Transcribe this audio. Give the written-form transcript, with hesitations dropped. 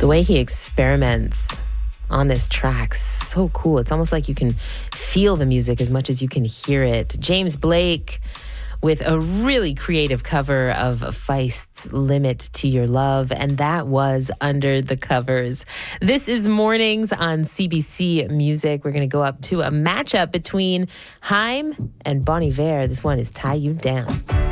The way he experiments on this track, so cool. It's almost like you can feel the music as much as you can hear it. James Blake with a really creative cover of Feist's Limit to Your Love, and that was Under the Covers. This is Mornings on CBC Music. We're going to go up to a matchup between Haim and Bon Iver. This one is Tie You Down.